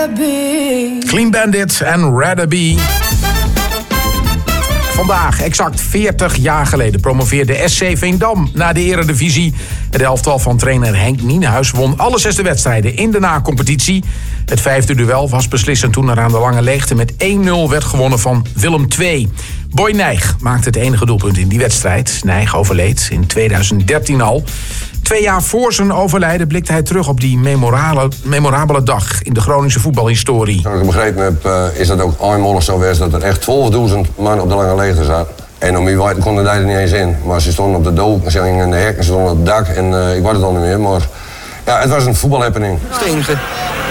rather be. Clean Bandit en Rather Be. Vandaag, exact 40 jaar geleden, promoveerde SC Veendam naar de Eredivisie. Het elftal van trainer Henk Nienhuis won alle 6 wedstrijden in de na-competitie. Het 5e duel was beslissend toen er aan de lange leegte met 1-0 werd gewonnen van Willem II. Boy Nijg maakte het enige doelpunt in die wedstrijd. Nijg overleed in 2013 al. 2 jaar voor zijn overlijden blikte hij terug op die memorabele dag in de Groningse voetbalhistorie. Zoals ik begrepen heb, is dat ook eenmalig zo geweest dat er echt 12.000 man op de lange leegte zat. En om wie weet konden daar er niet eens in. Maar ze stonden op de dook, ze gingen in de hek, ze stonden op het dak en ik weet het al niet meer. Maar ja, het was een voetbalhappening. Het enige